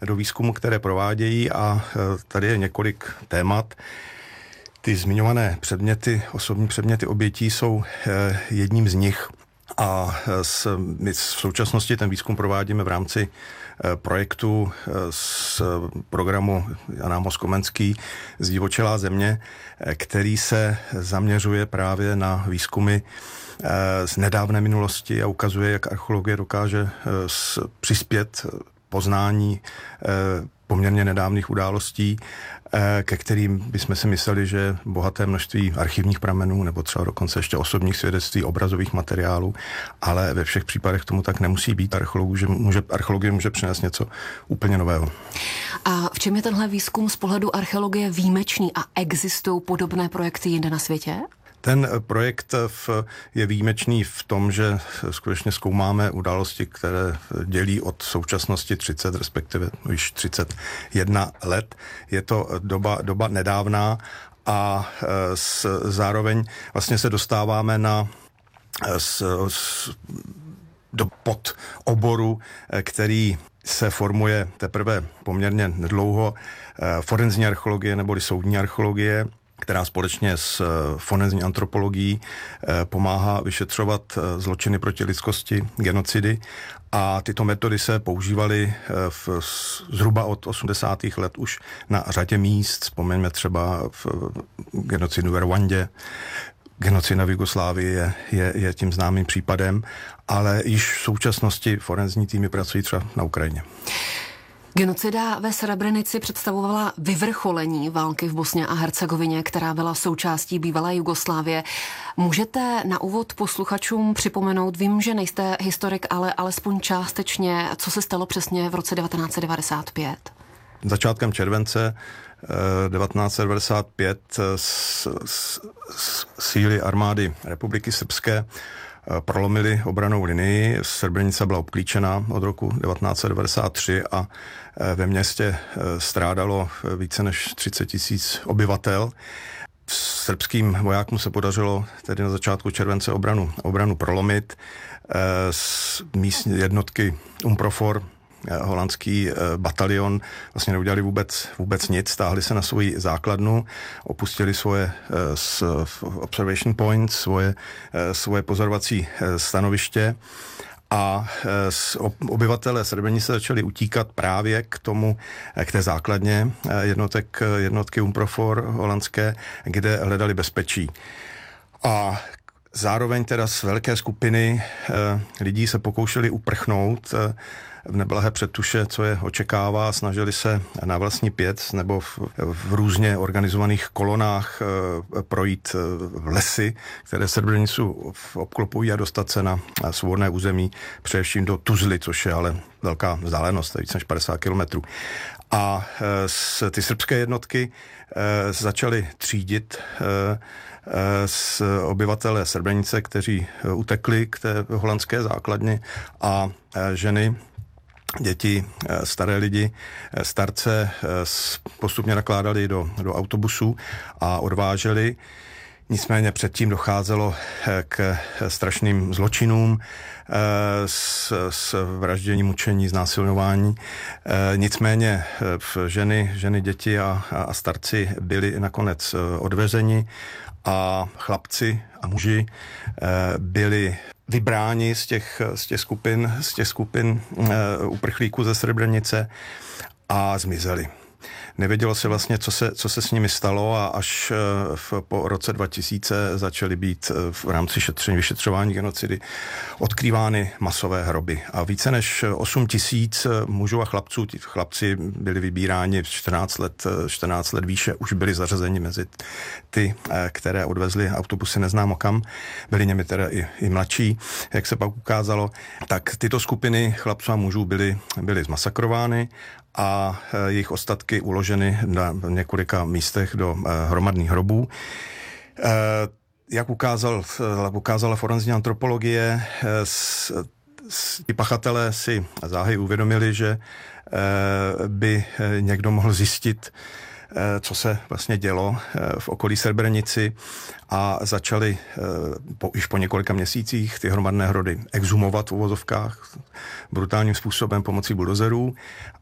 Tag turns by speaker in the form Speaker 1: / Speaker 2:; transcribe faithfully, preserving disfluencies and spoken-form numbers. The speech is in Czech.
Speaker 1: do výzkumu, které provádějí a tady je několik témat. Ty zmiňované předměty, osobní předměty obětí jsou jedním z nich. A s, my v současnosti ten výzkum provádíme v rámci projektu z programu Jan Amos Komenský Zdivočelá země, který se zaměřuje právě na výzkumy z nedávné minulosti a ukazuje, jak archeologie dokáže přispět poznání poměrně nedávných událostí, ke kterým bychom si mysleli, že bohaté množství archivních pramenů nebo třeba dokonce ještě osobních svědectví, obrazových materiálů, ale ve všech případech tomu tak nemusí být. Archeologie může, archeologie může přinést něco úplně nového.
Speaker 2: A v čem je tenhle výzkum z pohledu archeologie výjimečný a existují podobné projekty jinde na světě?
Speaker 1: Ten projekt je výjimečný v tom, že skutečně zkoumáme události, které dělí od současnosti třicet, respektive již třicet jedna let. Je to doba, doba nedávná a s, zároveň vlastně se dostáváme na s, s, do podoboru, který se formuje teprve poměrně nedlouho, forenzní archeologie neboli soudní archeologie, která společně s forenzní antropologií pomáhá vyšetřovat zločiny proti lidskosti, genocidy. A tyto metody se používaly v, zhruba od osmdesátých let už na řadě míst. Vzpomeňme třeba v genocidu v Rwandě. Genocida v Jugoslávii je, je, je tím známým případem, ale již v současnosti forenzní týmy pracují třeba na Ukrajině.
Speaker 2: Genocida ve Srebrenici představovala vyvrcholení války v Bosně a Hercegovině, která byla součástí bývalé Jugoslávie. Můžete na úvod posluchačům připomenout, vím, že nejste historik, ale alespoň částečně, co se stalo přesně v roce devatenáct set devadesát pět?
Speaker 1: Začátkem července devatenáct set devadesát pět s, s, s, síly armády Republiky Srbské prolomili obrannou linii. Srebrenica byla obklíčena od roku devatenáct set devadesát tři a ve městě strádalo více než třicet tisíc obyvatel. Srbským vojákům se podařilo tedy na začátku července obranu, obranu prolomit. Z místní jednotky Umprofor, holandský batalion, vlastně neudělali vůbec, vůbec nic, stáhli se na svoji základnu, opustili svoje observation points, svoje, svoje pozorovací stanoviště a obyvatelé Srebrenice se začali utíkat právě k tomu, k té základně jednotek, jednotky Umprofor holandské, kde hledali bezpečí. A zároveň teda z velké skupiny lidí se pokoušeli uprchnout v neblahé předtuše, co je očekává, snažili se na vlastní pěc nebo v, v různě organizovaných kolonách e, projít v lesy, které Srebrenicu obklopují a dostat se na svobodné území, především do Tuzly, což je ale velká vzdálenost, víc než padesát kilometrů. A e, s, ty srbské jednotky e, začaly třídit e, z obyvatele Srebrenice, kteří utekli k té holandské základně a ženy, děti, staré lidi, starce postupně nakládali do, do autobusů a odváželi. Nicméně předtím docházelo k strašným zločinům, s, s vražděním, mučení, znásilňování. Nicméně ženy, ženy děti a, a starci byli nakonec odvezeni a chlapci a muži byli vybráni z těch, z těch skupin, z těch skupin uprchlíků ze Srebrenice a zmizeli. Nevědělo se vlastně, co se, co se s nimi stalo a až v, po roce dva tisíce začaly být v rámci šetření, vyšetřování genocidy odkrývány masové hroby. A více než osm tisíc mužů a chlapců, ti chlapci byli vybíráni čtrnáct let, čtrnáct let výše, už byli zařazeni mezi ty, které odvezli autobusy neznámo kam, byli němi teda i, i mladší, jak se pak ukázalo. Tak tyto skupiny chlapců a mužů byly, byly zmasakrovány a jejich ostatky uloženy na několika místech do hromadných hrobů. Jak ukázal, ukázala forenzní antropologie, ti pachatelé si záhy uvědomili, že by někdo mohl zjistit, co se vlastně dělo v okolí Srebrenici a začali po, již po několika měsících ty hromadné hrody exhumovat v uvozovkách brutálním způsobem pomocí buldozerů